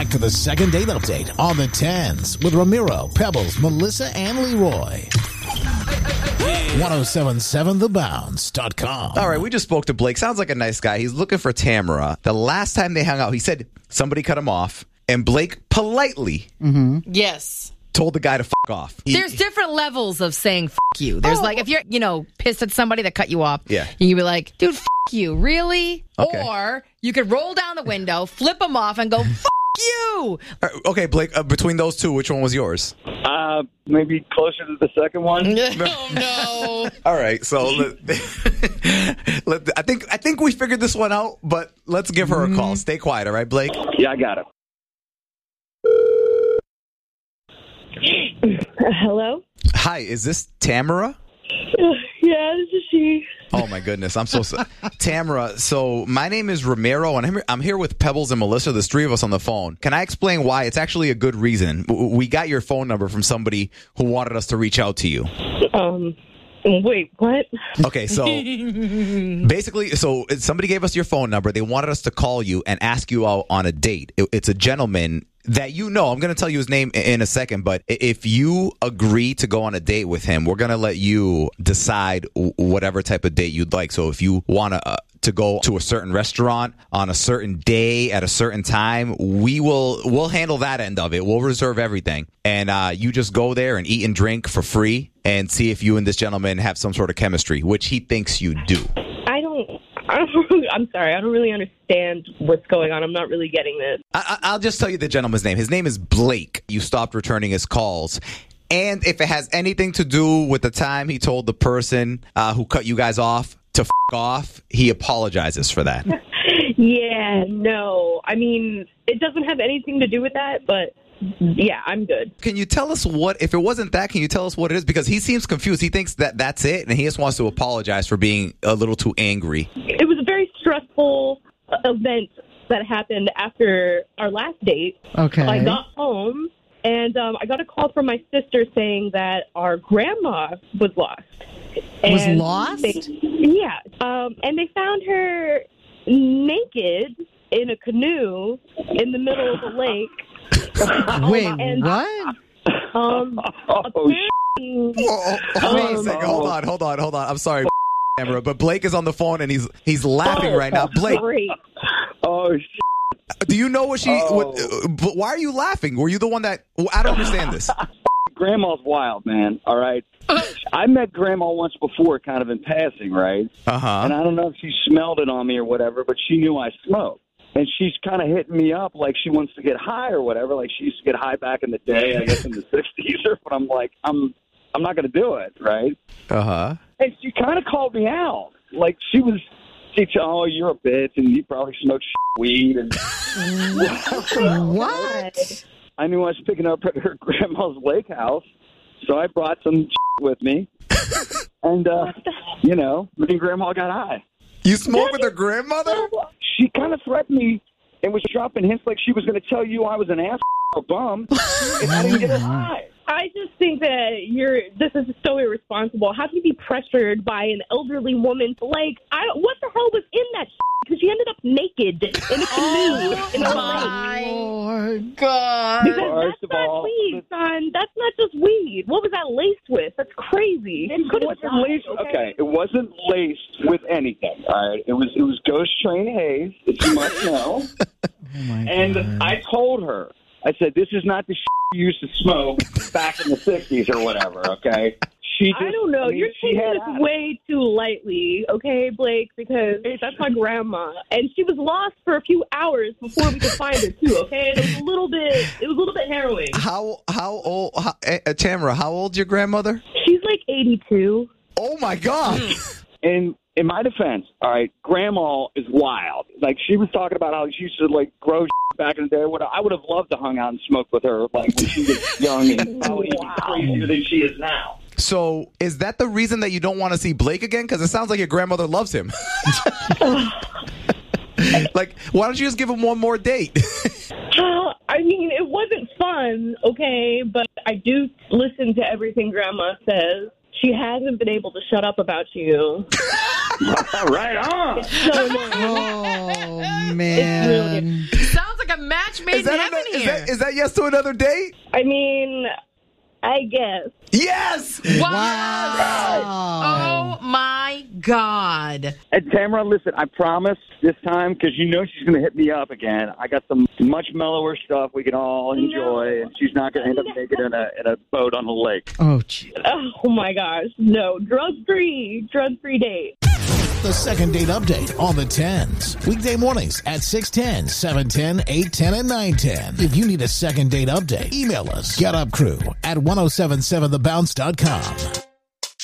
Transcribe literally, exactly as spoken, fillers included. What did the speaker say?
to the second date update on the tens with Ramiro, Pebbles, Melissa, and Leroy. ten seventy-seven the bounce dot com. All right, we just spoke to Blake. Sounds like a nice guy. He's looking for Tamara. The last time they hung out, he said somebody cut him off, and Blake politely Mm-hmm. Yes. told the guy to fuck off. He, There's different levels of saying f*** you. There's Oh. like, if you're, you know, pissed at somebody that cut you off, Yeah. you can be like, dude, f*** you, really? Okay. Or you could roll down the window, flip them off, and go, f*** you. Uh, okay, Blake, uh, between those two, which one was yours? Uh, maybe closer to the second one. Oh, no. All right, so let, let, I think I think we figured this one out, but let's give her a call. Stay quiet, all right, Blake? Yeah, I got it. Hello? Hi, is this Tamara? Yeah, this is she. Oh, my goodness. I'm so sorry. Tamara, so my name is Ramiro, and I'm, I'm here with Pebbles and Melissa. There's three of us on the phone. Can I explain why? It's actually a good reason. W- We got your phone number from somebody who wanted us to reach out to you. Um, wait, what? Okay, so basically, so somebody gave us your phone number. They wanted us to call you and ask you out on a date. It- It's a gentleman that you know. I'm going to tell you his name i- in a second, but i- if you agree to go on a date with him, we're going to let you decide w- whatever type of date you'd like. So if you want to uh, to go to a certain restaurant on a certain day at a certain time, we will we'll handle that end of it. We'll reserve everything, and uh, you just go there and eat and drink for free and see if you and this gentleman have some sort of chemistry, which he thinks you do. I don't, I don't, I'm sorry, I don't really understand what's going on. I'm not really getting this. I, I- I'll just tell you the gentleman's name. His name is Blake. You stopped returning his calls. And if it has anything to do with the time he told the person uh, who cut you guys off to f*** off, he apologizes for that. Yeah, no. I mean, it doesn't have anything to do with that, but yeah, I'm good. Can you tell us what, if it wasn't that, can you tell us what it is? Because he seems confused. He thinks that that's it, and he just wants to apologize for being a little too angry. It was a very stressful uh, event that happened after our last date. Okay. I got home, and um, I got a call from my sister saying that our grandma was lost. Was And lost? they- yeah. Um, and they found her naked in a canoe in the middle of the lake. Wait, and, what? Um, Oh, apparently, Oh, hold on a Um, second. Hold on, hold on, hold on. I'm sorry, Tamara, but Blake is on the phone, and he's he's laughing right now. Blake, great. oh, shit. do you know what she, Oh. what, uh, but why are you laughing? Were you the one that, I don't understand this. Grandma's wild, man. All right. I met Grandma once before, kind of in passing, right? Uh-huh. And I don't know if she smelled it on me or whatever, but she knew I smoked. And she's kind of hitting me up like she wants to get high or whatever. Like she used to get high back in the day, I guess in the sixties. But I'm like, I'm, I'm not going to do it, right? Uh-huh. And she kind of called me out. Like she was, she said, oh, you're a bitch, and you probably smoke weed. And What? I knew I was picking up at her grandma's lake house, so I brought some with me. And, uh, you know, me and Grandma got high. You smoke with her grandmother? She kind of threatened me and was dropping hints like she was going to tell you I was an ass or a bum if I didn't get her high. I just think that you're. This is so irresponsible. How can you be pressured by an elderly woman to like? I what the hell was in that? Because she ended up naked in a canoe in a lake. My Lord. God. Because First that's of not all, weed, son. That's not just weed. What was that laced with? That's crazy. It It wasn't laced. Okay, it wasn't laced with anything. All right, it was it was Ghost Train Haze, that you must know. Oh my And God. I told her, I said, this is not the shit you used to smoke back in the sixties or whatever. Okay. She just, I don't know. I mean, You're she taking had this at it. way too lightly, okay, Blake? Because that's my grandma, and she was lost for a few hours before we could find her too. Okay, it was a little bit. It was a little bit harrowing. How, how old, how, uh, Tamara, how old's your grandmother? She's like eighty-two. Oh, my God. And in my defense, all right, Grandma is wild. Like she was talking about how she used to like grow back in the day. What I would have loved to hung out and smoke with her, like when she was young and probably even crazier than she is now. So is that the reason that you don't want to see Blake again? Because it sounds like your grandmother loves him. Like, why don't you just give him one more date? Uh, I mean, it wasn't fun, okay, but I do listen to everything Grandma says. She hasn't been able to shut up about you. Right on. It's so annoying. Oh, It's man. really- Sounds like like a match made Is in that, heaven an- is, here. that, is that yes to another date? I mean, I guess. Yes! Wow. Oh, my God. And Tamara, listen, I promise this time, because you know she's going to hit me up again. I got some much mellower stuff we can all enjoy, No. and she's not going to end up naked in a in a boat on the lake. Oh, gee. Oh, my gosh. No, drug-free, drug-free date. The second date update on the tens. Weekday mornings at six ten, seven ten, eight ten, and nine ten. If you need a second date update, email us. Get Up Crew at ten seventy-seven the bounce dot com.